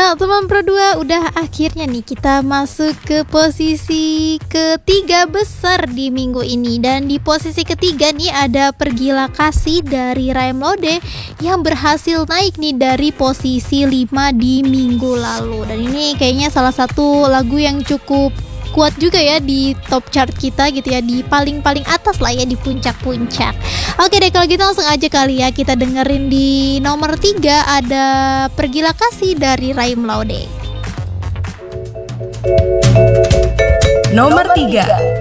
Nah, teman Pro 2, udah akhirnya nih kita masuk ke posisi ketiga besar di minggu ini. Dan di posisi ketiga nih ada Pergilah Kasih dari Raim Laude yang berhasil naik nih dari posisi 5 di minggu lalu. Dan ini kayaknya salah satu lagu yang cukup kuat juga ya di top chart kita gitu ya, di paling-paling atas lah ya, di puncak-puncak. Oke deh, kalau gitu langsung aja kali ya kita dengerin. Di nomor 3 ada Pergilah Kasih dari Raim Laude. Nomor 3.